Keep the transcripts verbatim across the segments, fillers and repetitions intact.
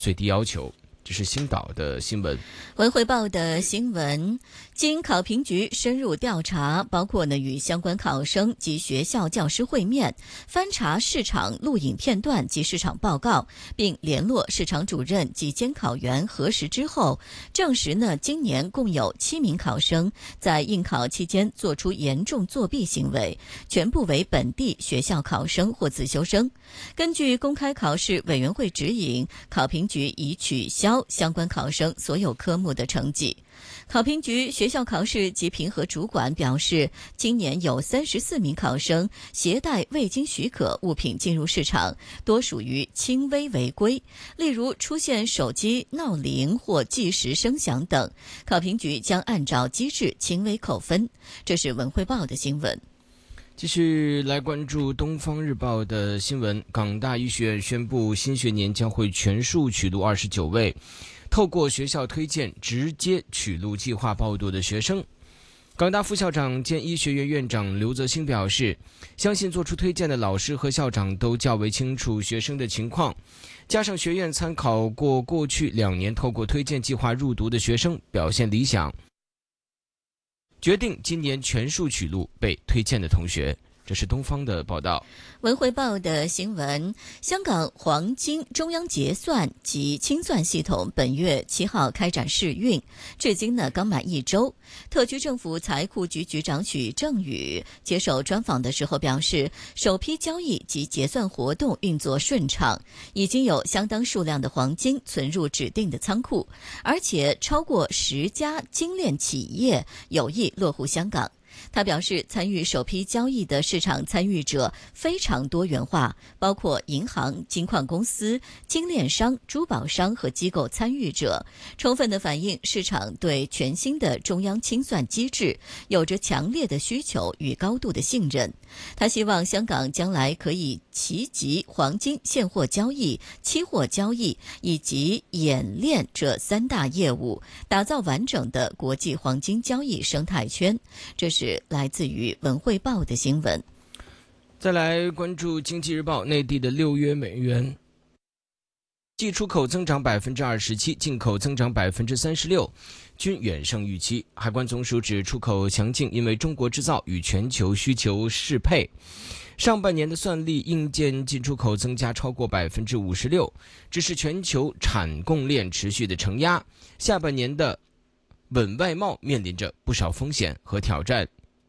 最低要求。这是星岛的新闻。 文汇报的新闻，经考评局深入调查，包括呢与相关考生及学校教师会面，翻查市场录影片段及市场报告，并联络市场主任及监考员核实之后，证实呢今年共有七名考生在应考期间做出严重作弊行为，全部为本地学校考生或自修生。根据公开考试委员会指引，考评局已取消相关考生所有科目的成绩。考评局学校考试及评核主管表示，今年有三十四名考生携带未经许可物品进入市场，多属于轻微违规，例如出现手机闹铃或计时声响等，考评局将按照机制轻微扣分。这是文汇报的新闻。 继续来关注东方日报的新闻，港大医学院宣布新学年将会全数取录二十九位透过学校推荐直接取录计划报读的学生。港大副校长兼医学院院长刘泽星表示，相信做出推荐的老师和校长都较为清楚学生的情况，加上学院参考过过去两年透过推荐计划入读的学生表现理想，决定今年全数取录被推荐的同学。这是东方的报道。 文汇报的新闻，香港黄金中央结算及清算系统本月七号开展试运，至今呢刚满一周。特区政府财库局局长许正宇接受专访的时候表示，首批交易及结算活动运作顺畅，已经有相当数量的黄金存入指定的仓库，而且超过十家精炼企业有意落户香港。他表示，参与首批交易的市场参与者非常多元化，包括银行、金矿公司、精炼商、珠宝商和机构参与者，充分地反映市场对全新的中央清算机制有着强烈的需求与高度的信任。他希望香港将来可以齐集黄金现货交易、期货交易以及冶炼这三大业务，打造完整的国际黄金交易生态圈。这是来自于文汇报的新闻。 再来关注经济日报，内地的六月美元季出口增长百分之二十七，进口增长百分之三十六，均远胜预期。海关总署指出口强劲，因为中国制造与全球需求适配。上半年的算力硬件进出口增加超过百分之五十六，只是全球产供链持续的承压。下半年的稳外贸面临着不少风险和挑战。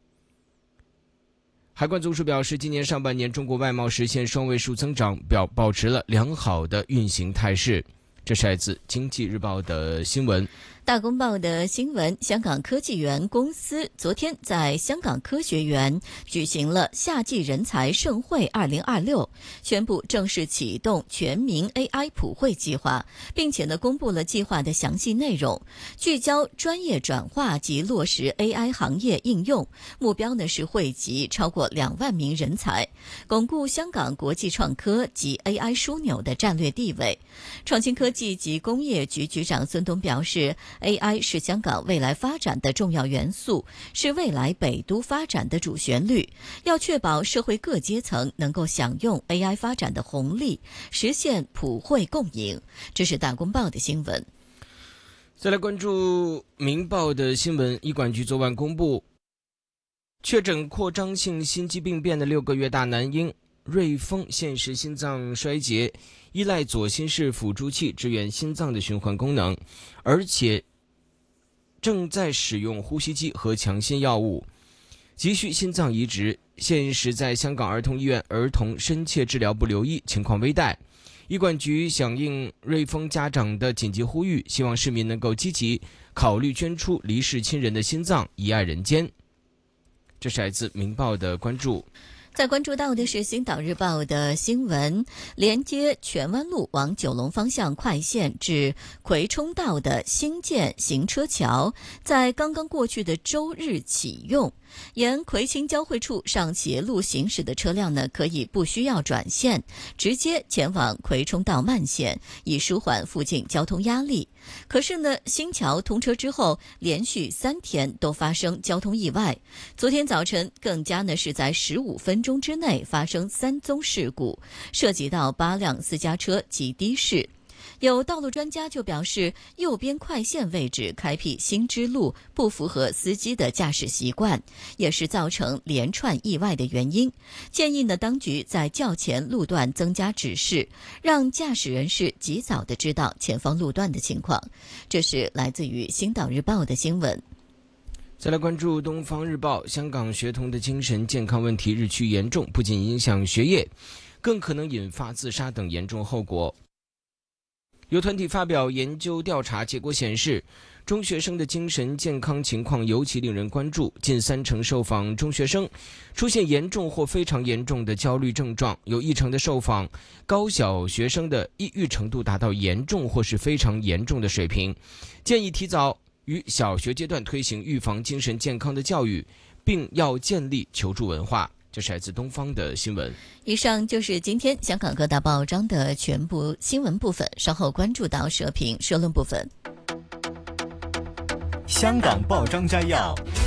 海关总署表示，今年上半年中国外贸实现双位数增长，表保持了良好的运行态势。这是来自经济日报的新闻。 大公报的新闻，香港科技园公司昨天在香港科学园举行了夏季人才盛会二零二六，宣布正式启动全民 A I 普惠计划，并且呢公布了计划的详细内容，聚焦专业转化及落实 A I 行业应用，目标呢是汇集超过两万名人才，巩固香港国际创科及 A I 枢纽的战略地位。创新科技及工业局局长孙东表示，A I 是香港未来发展的重要元素，是未来北都发展的主旋律。要确保社会各阶层能够享用 A I 发展的红利，实现普惠共赢。这是大公报的新闻。 再来关注明报的新闻，医管局昨晚公布，确诊扩张性心肌病变的六个月大男婴瑞丰现时心脏衰竭，依赖左心室辅助器支援心脏的循环功能，而且正在使用呼吸机和强心药物，急需心脏移植，现时在香港儿童医院儿童深切治疗部留医，情况危殆。医管局响应瑞丰家长的紧急呼吁，希望市民能够积极考虑捐出离世亲人的心脏，以爱人间。这是来自明报的关注。 再关注到的是《星岛日报》的新闻，连接荃湾路往九龙方向快线至葵涌道的新建行车桥，在刚刚过去的周日启用。沿葵青交汇处上斜路行驶的车辆呢，可以不需要转线，直接前往葵涌道慢线，以舒缓附近交通压力。可是呢，新桥通车之后，连续三天都发生交通意外。昨天早晨更加呢是在十五分钟之内发生三宗事故，涉及到八辆私家车及的士。 有道路专家就表示，右边快线位置开辟新支路不符合司机的驾驶习惯，也是造成连串意外的原因。建议呢，当局在较前路段增加指示，让驾驶人士及早的知道前方路段的情况。这是来自于《星岛日报》的新闻。 再来关注《东方日报》，香港学童的精神健康问题日趋严重，不仅影响学业，更可能引发自杀等严重后果。有团体发表研究调查结果显示，中学生的精神健康情况尤其令人关注，近三成受访中学生出现严重或非常严重的焦虑症状，有一成的受访高小学生的抑郁程度达到严重或是非常严重的水平。建议提早于小学阶段推行预防精神健康的教育，并要建立求助文化。这是来自东方的新闻。 以上就是今天香港各大报章的全部新闻部分，稍后关注到社评社论部分。 香港报章摘要。